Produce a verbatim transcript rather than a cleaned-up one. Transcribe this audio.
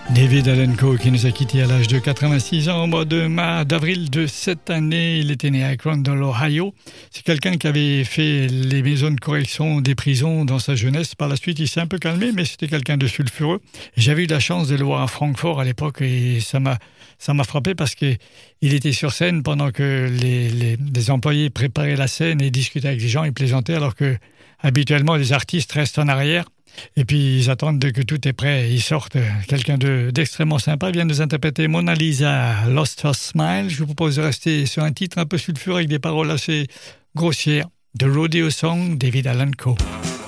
David Allan Coe qui nous a quittés à l'âge de quatre-vingt-six ans au mois de mars d'avril de cette année. Il était né à Akron dans l'Ohio. C'est quelqu'un qui avait fait les maisons de correction des prisons dans sa jeunesse. Par la suite, il s'est un peu calmé, mais c'était quelqu'un de sulfureux. J'avais eu la chance de le voir à Francfort à l'époque et ça m'a, ça m'a frappé parce qu'il était sur scène pendant que les, les, les employés préparaient la scène et discutaient avec les gens, ils plaisantaient alors que habituellement les artistes restent en arrière. Et puis ils attendent que tout est prêt, ils sortent. Quelqu'un de, d'extrêmement sympa vient de nous interpréter Mona Lisa, Lost Her Smile. Je vous propose de rester sur un titre un peu sulfureux avec des paroles assez grossières. The Rodeo Song, David Allan Coe.